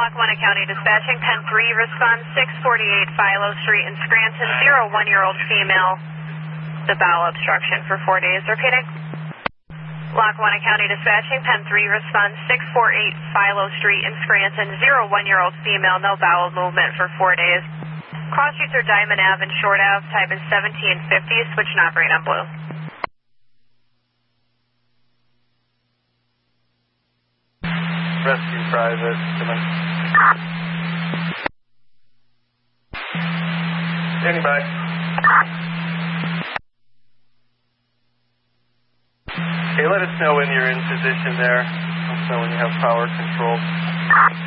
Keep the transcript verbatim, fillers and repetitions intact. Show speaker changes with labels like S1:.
S1: Lackawanna County Dispatching, Pen three, response six forty-eight Philo Street in Scranton, zero one-year-old female, the bowel obstruction for four days. Repeating. Lackawanna County Dispatching, Pen three, response six forty-eight Philo Street in Scranton, zero one-year-old female, no bowel movement for four days. Cross streets are Diamond Ave and Short Ave, type is seventeen fifty, switch and operate on blue.
S2: Rescue private, come in. Standing by. Okay, let us know when you're in position there. Let us know when you have power control.